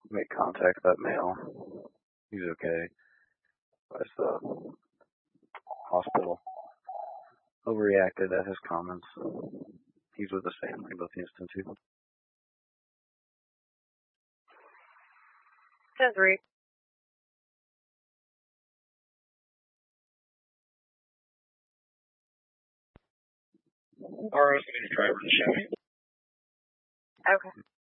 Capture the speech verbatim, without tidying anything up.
make contact with that male. He's okay. But the hospital overreacted at his comments. He's with his family, both instant too. Says rape. Or I was going to drive her to Chevy. Okay.